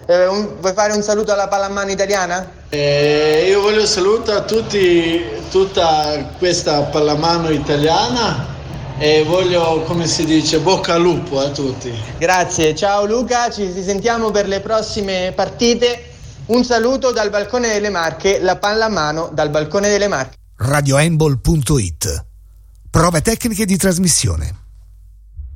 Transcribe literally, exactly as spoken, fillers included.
Eh, un, vuoi fare un saluto alla pallamano italiana? Eh, io voglio salutare a tutti, tutta questa pallamano italiana e voglio, come si dice, bocca al lupo a tutti. Grazie, ciao Luca, ci sentiamo per le prossime partite. Un saluto dal balcone delle Marche, la pallamano dal balcone delle Marche. radiohandball punto it. Prove tecniche di trasmissione.